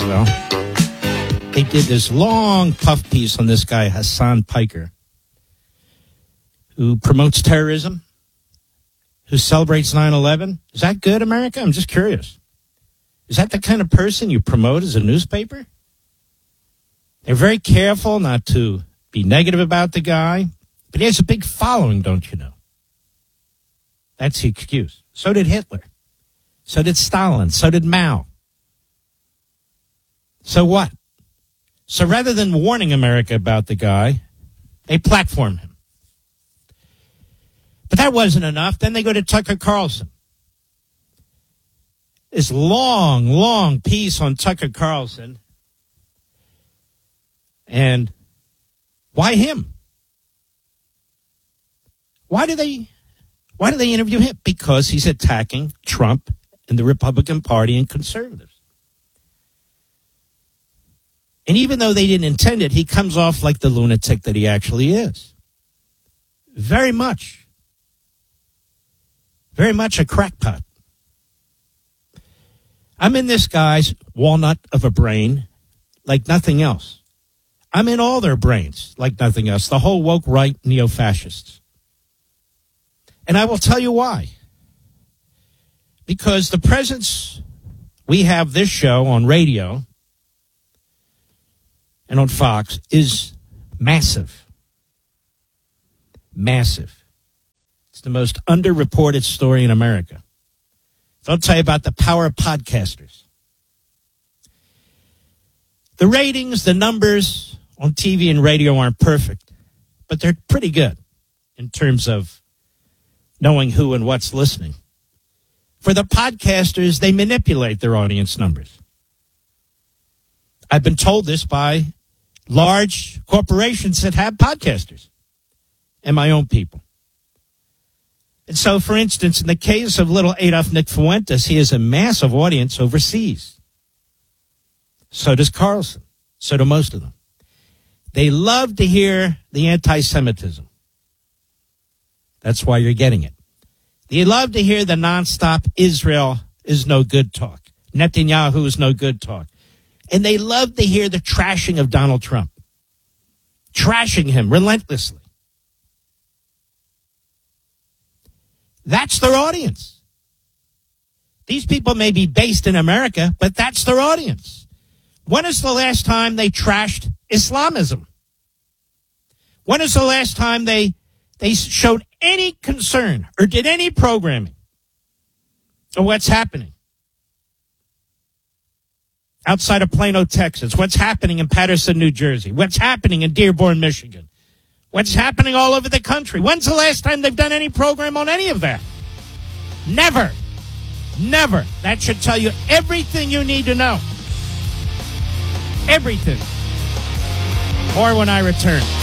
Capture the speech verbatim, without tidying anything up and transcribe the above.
Israel. They did this long puff piece on this guy, Hassan Piker, who promotes terrorism, who celebrates nine eleven. Is that good, America? I'm just curious. Is that the kind of person you promote as a newspaper? They're very careful not to be negative about the guy, but he has a big following, don't you know? That's the excuse. So did Hitler. So did Stalin. So did Mao. So what? So rather than warning America about the guy, they platform him. But that wasn't enough. Then they go to Tucker Carlson. This long, long piece on Tucker Carlson. And why him? Why do they, why do they interview him? Because he's attacking Trump and the Republican Party and conservatives. And even though they didn't intend it, he comes off like the lunatic that he actually is. Very much. Very much a crackpot. I'm in this guy's walnut of a brain like nothing else. I'm in all their brains like nothing else. The whole woke right neo-fascists. And I will tell you why. Because the presence we have this show on radio and on Fox is massive. Massive. It's the most underreported story in America. So I'll tell you about the power of podcasters. The ratings, the numbers on T V and radio aren't perfect, but they're pretty good in terms of knowing who and what's listening. For the podcasters, they manipulate their audience numbers. I've been told this by large corporations that have podcasters and my own people. And so, for instance, in the case of little Adolf Nick Fuentes, he has a massive audience overseas. So does Carlson. So do most of them. They love to hear the anti-Semitism. That's why you're getting it. They love to hear the nonstop Israel is no good talk. Netanyahu is no good talk. And they love to hear the trashing of Donald Trump. Trashing him relentlessly. That's their audience. These people may be based in America, but that's their audience. When is the last time they trashed Islamism? When is the last time they they showed any concern or did any programming of what's happening outside of Plano, Texas? What's happening in Patterson, New Jersey? What's happening in Dearborn, Michigan? What's happening all over the country? When's the last time they've done any program on any of that? Never. Never. That should tell you everything you need to know. Everything. More when I return.